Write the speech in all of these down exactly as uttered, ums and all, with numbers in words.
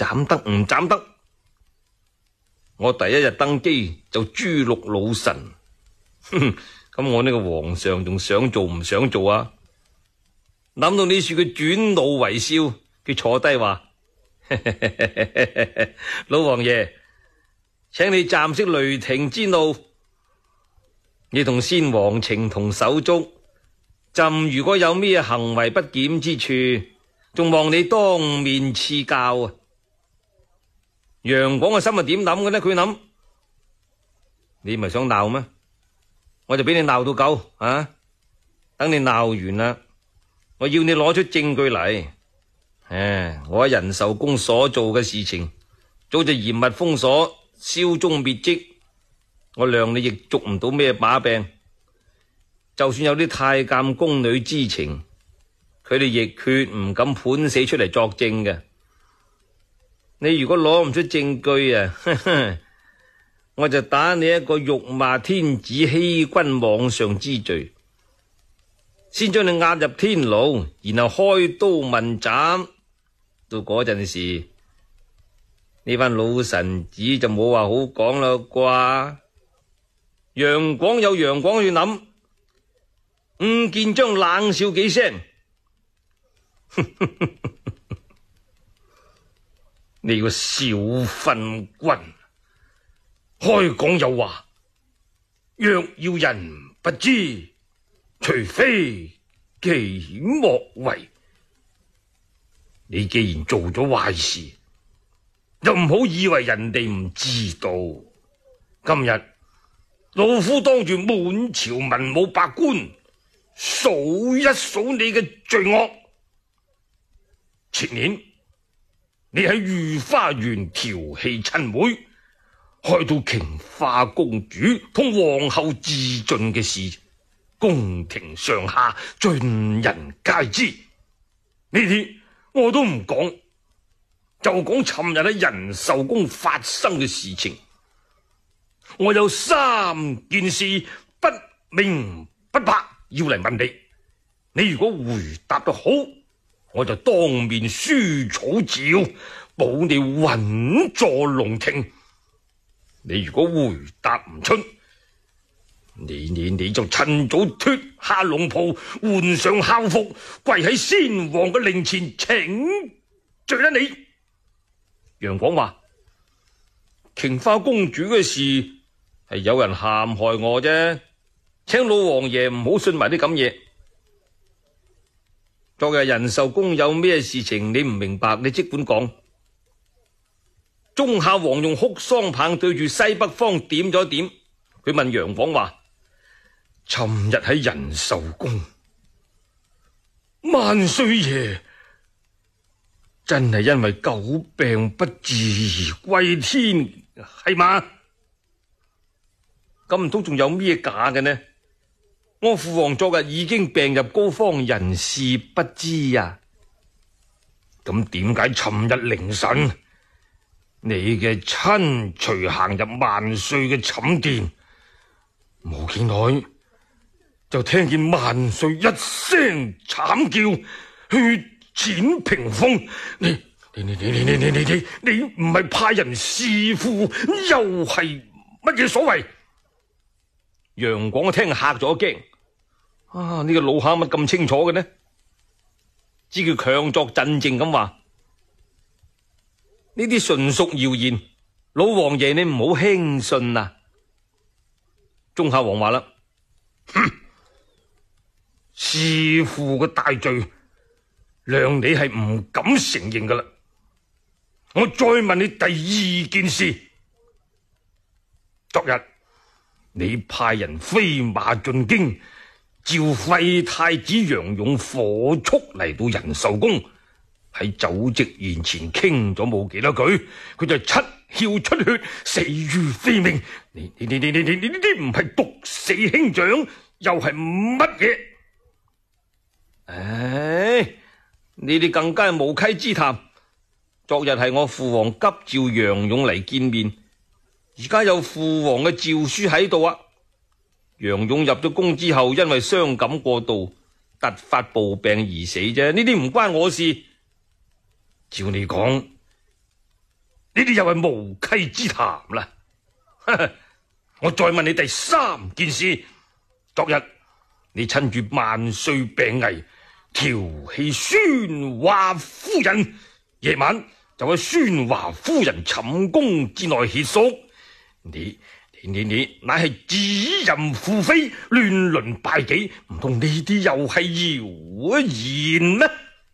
斬得唔斬得？我第一日登基就誅六老臣，哼，咁我呢個皇上仲想做唔想做啊？諗到呢處，佢轉怒為笑，佢坐低話：老王爺，請你暫息雷霆之怒。你同先王情同手足，朕如果有咩行為不檢之處，仲望你當面賜教啊！楊廣嘅心係點諗嘅呢？佢諗，你咪想鬧咩？我就俾你鬧到夠啊！等你鬧完啦，我要你攞出證據嚟。唉，我喺仁壽宮所做嘅事情，早就嚴密封鎖、燒蹤滅跡，我諒你亦捉唔到咩把柄。就算有啲太監宮女知情，佢哋亦決唔敢判死出嚟作證嘅。你如果攞唔出證據啊，呵呵，我就打你一個辱罵天子、欺君罔上之罪，先將你押入天牢，然後開刀問斬。到嗰陣時，呢班老臣子就冇話好講啦啩。楊廣有楊廣去諗，伍建章冷笑幾聲。你個小昏君，開講有話，若要人不知，除非其險莫為。你既然做咗壞事，就唔好以為人哋唔知道。今日老夫當住滿朝文武百官，數一數你嘅罪惡。前年你喺御花園調戲親妹，害到瓊花公主同皇后自盡嘅事，宮廷上下盡人皆知。呢啲我都唔講，就講尋日喺仁壽宮發生嘅事情。我有三件事不明不白要嚟問你，你如果回答得好，我就當面書草詔，保你穩坐龍庭。你如果回答唔出，你你你就趁早脫下龍袍，換上孝服，跪喺先王嘅靈前請罪啦你。楊廣話：瓊花公主嘅事係有人陷害我啫，請老王爺唔好信埋啲咁嘢。昨日仁壽宮有咩事情你唔明白，你即管講。忠孝王用哭喪棒對住西北方點咗點，佢問楊廣話：尋日喺仁壽宮，萬歲爺真係因為久病不治而歸天，係嘛？咁唔通仲有咩假嘅呢？我父皇昨日已經病入膏肓，人事不知啊！咁點解尋日凌晨你嘅親隨行入萬歲嘅寢殿，冇幾耐就聽見萬歲一聲慘叫，血濺屏風。你你你你你你你你你你唔係派人弒父，又係乜嘢所謂？楊廣一聽嚇咗一驚，啊！呢個老坑乜咁清楚嘅呢？只叫強作鎮靜咁話：呢啲純屬謠言，老王爺你唔好輕信啊！忠孝王話啦：哼，弒父嘅大罪，諒你係唔敢承認噶啦。我再問你第二件事，昨日你派人飛馬進京，召廢太子楊勇火速嚟到仁壽宮，喺酒席宴前傾咗冇幾多句，佢就七竅出血，死於非命。你你你你你你你呢啲唔係毒死兄長，又係乜嘢？唉，呢啲更加係無稽之談。昨日係我父皇急召楊勇嚟見面，而家有父皇嘅詔書喺度啊！楊勇入咗宮之後，因為傷感過度，突發暴病而死啫。呢啲唔關我事。照你講， 呢啲又係無稽之談啦。我再問你第三件事，昨日你趁住萬歲病危，調戲宣華夫人，夜晚就喺宣華夫人寢宮之內歇宿。你你你你乃係指淫附妃，亂倫敗己，唔通呢啲又係謠言咩？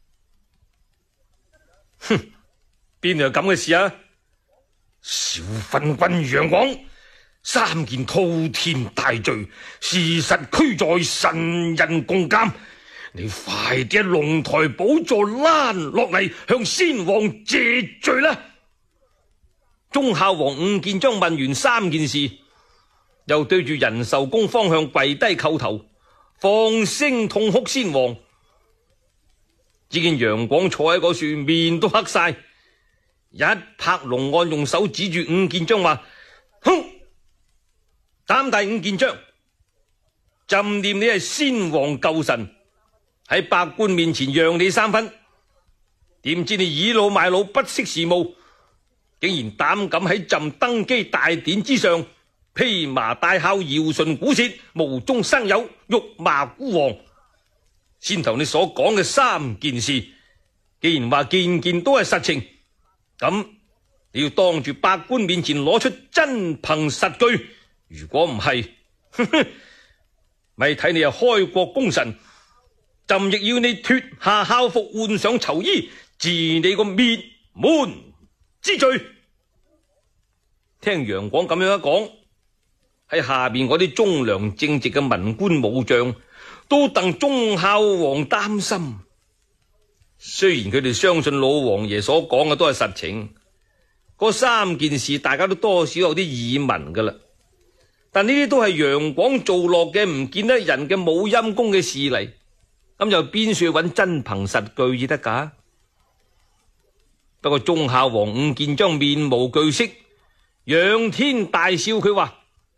哼，邊度有咁嘅事啊？小昏君楊廣，三件滔天大罪，事實俱在，神人共鑒。你快啲喺龍台寶座攔落嚟，向先王謝罪啦！忠孝王伍建章問完三件事，又對住仁壽宮方向跪低叩頭，放聲痛哭先王。只見楊廣坐喺嗰樹，面都黑晒，一拍龍案，用手指住伍建章話：哼，膽大伍建章，朕念你係先王舊臣，喺百官面前讓你三分，點知你倚老賣老，不識時務，竟然膽敢喺朕登基大典之上披麻戴孝，堯唇鼓舌，無中生有，辱罵孤王。先頭你所講嘅三件事，既然話件件都係實情，咁你要當住百官面前攞出真憑實據。如果唔係，咪睇你係開國功臣，朕亦要你脫下孝服，換上囚衣，治你個滅門之罪。聽楊廣咁樣一講，喺下邊嗰啲忠良正直嘅文官武將都戥忠孝王擔心。雖然佢哋相信老王爺所講嘅都係實情，嗰三件事大家都多少有啲耳聞噶啦，但呢啲都係楊廣做落嘅唔見得人嘅冇陰功嘅事嚟，咁又邊處揾真憑實據至得噶？不過忠孝王伍建章面無懼色，仰天大笑，佢話：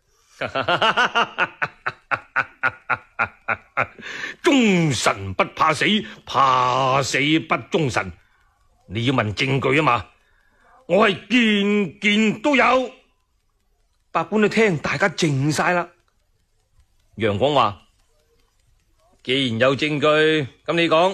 忠臣不怕死，怕死不忠臣。你要問證據啊嘛，我係件件都有。百官都聽，大家靜晒啦。楊廣話：既然有證據，咁你講，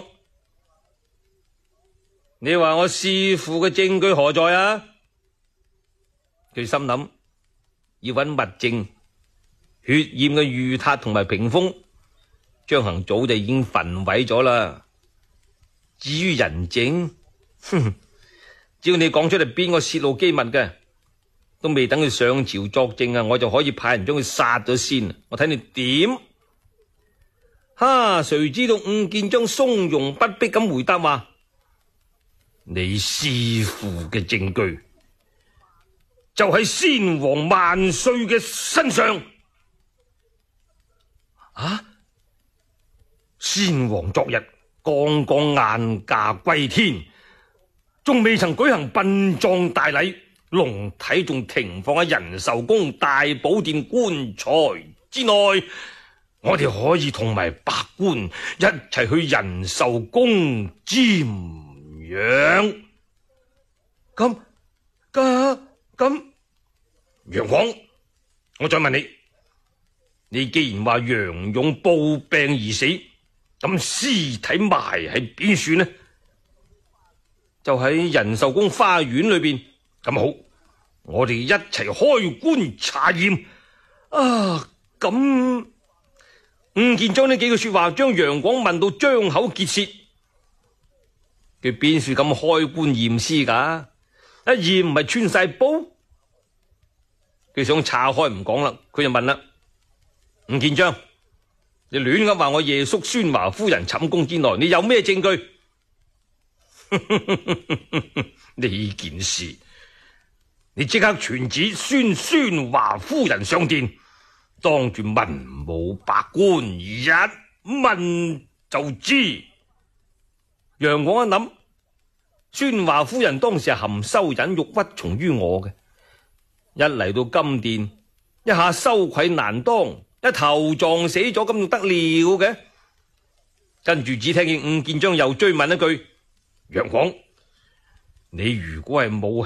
你話我弒父嘅證據何在啊？佢心諗要揾物證，血染嘅御榻同埋屏風，張衡早就已經焚毀咗啦。至於人證，哼，只要你講出嚟邊個泄露機密嘅，都未等佢上朝作證啊，我就可以派人將佢殺咗先。我睇你點？哈！誰知道伍建章從容不迫咁回答話：你弒父嘅證據就喺先王萬歲嘅身上。啊！先王昨日剛剛晏駕歸天，仲未曾舉行殯葬大禮，龍體仲停放喺仁壽宮大寶殿棺材之內，我哋可以同埋百官一齊去仁壽宮瞻仰。咁咁咁，楊廣，我再問你，你既然話楊勇暴病而死，咁屍體埋喺邊處呢？就喺仁壽宮花園裏邊。咁好，我哋一齊開棺查驗。啊，咁伍建章呢幾句說話將楊廣問到張口結舌，佢邊處咁開棺驗屍噶？一驗唔係穿晒煲？佢想岔開唔講啦，佢就問啦：伍建章，你亂咁話我夜宿宣華夫人寢宮之內，你有咩證據？呢件事，你即刻傳旨宣宣華夫人上殿，當住文武百官一問就知。楊廣一諗，宣華夫人當時係含羞忍辱屈從於我嘅，一嚟到金殿，一下羞愧難當，一頭撞死咗，咁仲得了嘅？跟住只聽見伍建章又追問一句：楊廣，你如果係冇